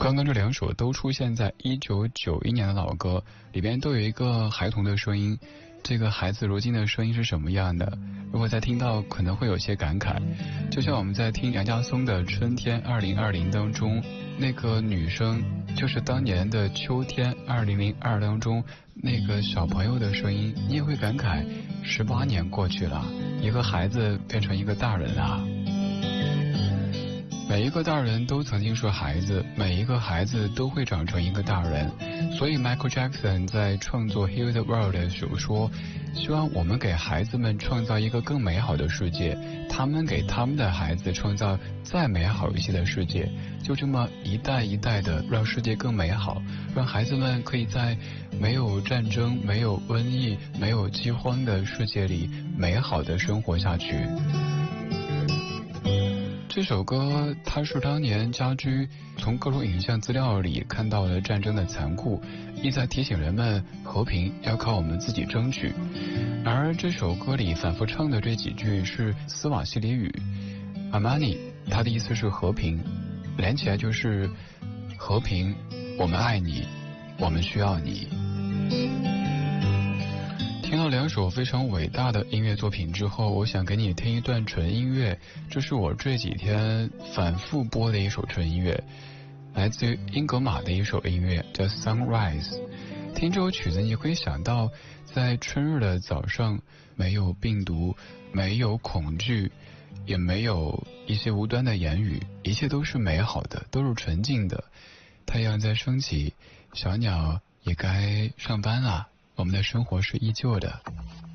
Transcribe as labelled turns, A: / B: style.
A: 刚刚这两首都出现在1991年的老歌里边，都有一个孩童的声音。这个孩子如今的声音是什么样的？如果再听到可能会有些感慨，就像我们在听杨家松的《春天2020》当中，那个女生就是当年的秋天2002当中那个小朋友的声音，你也会感慨18年过去了，一个孩子变成一个大人啊。每一个大人都曾经是孩子，每一个孩子都会长成一个大人。所以 Michael Jackson 在创作 Heal the World 的时候说，希望我们给孩子们创造一个更美好的世界，他们给他们的孩子创造再美好一些的世界，就这么一代一代的让世界更美好，让孩子们可以在没有战争、没有瘟疫、没有饥荒的世界里美好的生活下去。这首歌它是当年家驹从各种影像资料里看到了战争的残酷，意在提醒人们和平要靠我们自己争取。而这首歌里反复唱的这几句是斯瓦西里语，阿玛尼，它的意思是和平，连起来就是和平，我们爱你，我们需要你。听到两首非常伟大的音乐作品之后，我想给你听一段纯音乐，这是我这几天反复播的一首纯音乐，来自于英格玛的一首音乐叫 Sunrise。 听这首曲子你会想到在春日的早上，没有病毒，没有恐惧，也没有一些无端的言语，一切都是美好的，都是纯净的。太阳在升起，小鸟也该上班了，我们的生活是依旧的。